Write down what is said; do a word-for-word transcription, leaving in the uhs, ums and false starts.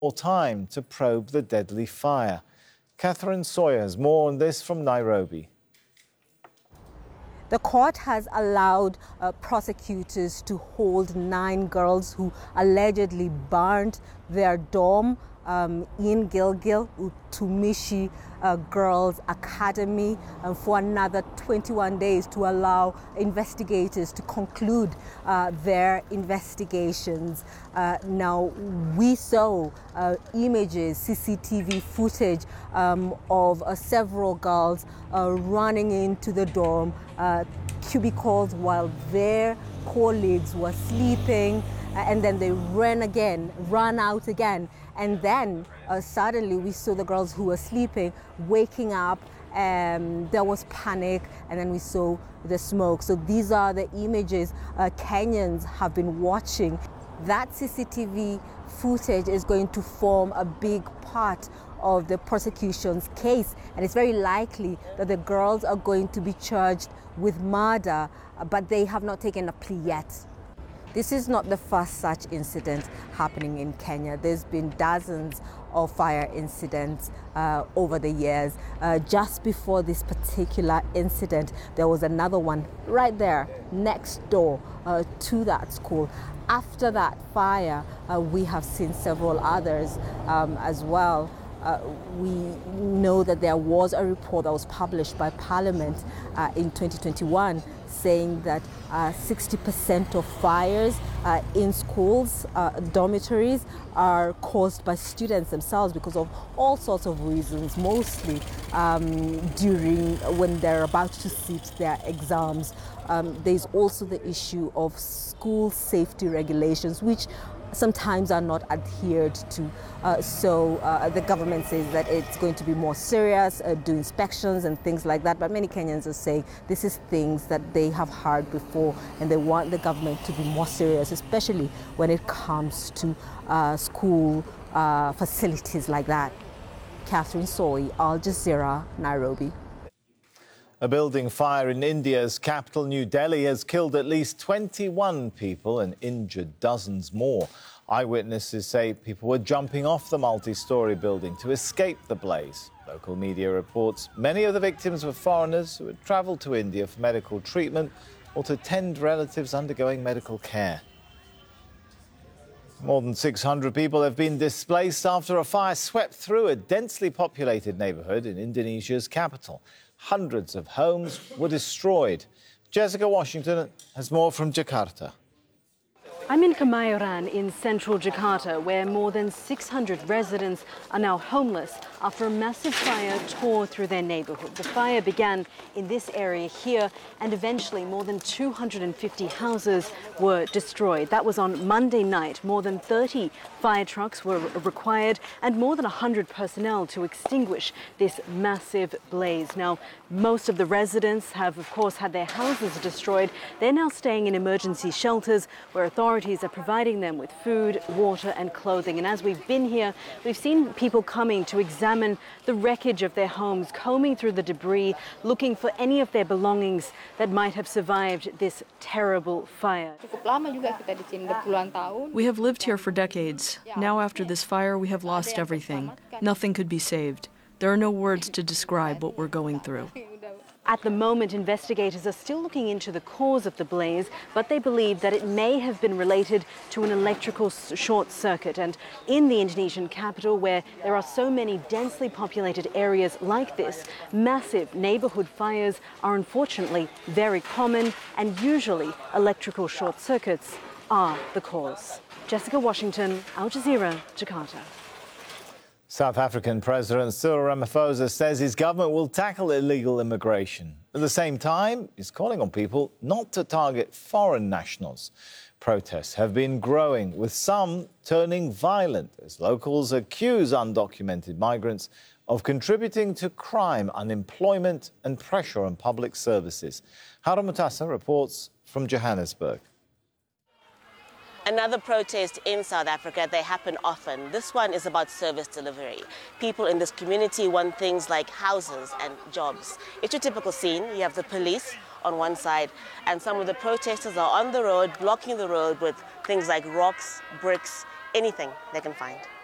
more time to probe the deadly fire. Catherine Sawyer has more on this from Nairobi. The court has allowed uh, prosecutors to hold nine girls who allegedly burned their dorm um, in Gilgil Utumishi uh, Girls Academy uh, for another twenty-one days to allow investigators to conclude uh, their investigations. Uh, now, we saw uh, images, C C T V footage um, of uh, several girls uh, running into the dorm uh, cubicles while their colleagues were sleeping, and then they ran again, ran out again. And then uh, suddenly we saw the girls who were sleeping waking up, and there was panic, and then we saw the smoke. So these are the images uh, Kenyans have been watching. That C C T V footage is going to form a big part of the prosecution's case, and it's very likely that the girls are going to be charged with murder, but they have not taken a plea yet. This is not the first such incident happening in Kenya. There's been dozens of fire incidents uh, over the years. Uh, just before this particular incident, there was another one right there next door uh, to that school. After that fire, uh, we have seen several others um, as well. Uh, we know that there was a report that was published by Parliament uh, in twenty twenty-one saying that uh, sixty percent of fires uh, in schools, uh, dormitories, are caused by students themselves because of all sorts of reasons, mostly um, during when they're about to sit their exams. Um, there's also the issue of school safety regulations, which sometimes are not adhered to. Uh, so uh, the government says that it's going to be more serious, uh, do inspections and things like that. But many Kenyans are saying this is things that they have heard before, and they want the government to be more serious, especially when it comes to uh, school uh, facilities like that. Catherine Soy, Al Jazeera, Nairobi. A building fire in India's capital, New Delhi, has killed at least twenty-one people and injured dozens more. Eyewitnesses say people were jumping off the multi-storey building to escape the blaze. Local media reports many of the victims were foreigners who had travelled to India for medical treatment or to tend relatives undergoing medical care. More than six hundred people have been displaced after a fire swept through a densely populated neighbourhood in Indonesia's capital. Hundreds of homes were destroyed. Jessica Washington has more from Jakarta. I'm in Kemayoran in central Jakarta, where more than six hundred residents are now homeless after a massive fire tore through their neighborhood. The fire began in this area here, and eventually more than two hundred fifty houses were destroyed. That was on Monday night. More than thirty fire trucks were required and more than one hundred personnel to extinguish this massive blaze. Now, most of the residents have, of course, had their houses destroyed. They're now staying in emergency shelters where authorities are providing them with food, water and clothing. And as we've been here, we've seen people coming to examine the wreckage of their homes, combing through the debris, looking for any of their belongings that might have survived this terrible fire. We have lived here for decades. Now after this fire, we have lost everything. Nothing could be saved. There are no words to describe what we're going through. At the moment, investigators are still looking into the cause of the blaze, but they believe that it may have been related to an electrical short circuit. And in the Indonesian capital, where there are so many densely populated areas like this, massive neighborhood fires are unfortunately very common, and usually electrical short circuits are the cause. Jessica Washington, Al Jazeera, Jakarta. South African President Cyril Ramaphosa says his government will tackle illegal immigration. At the same time, he's calling on people not to target foreign nationals. Protests have been growing, with some turning violent as locals accuse undocumented migrants of contributing to crime, unemployment and pressure on public services. Hara Mutasa reports from Johannesburg. Another protest in South Africa, they happen often. This one is about service delivery. People in this community want things like houses and jobs. It's your typical scene. You have the police on one side, and some of the protesters are on the road, blocking the road with things like rocks, bricks, anything they can find.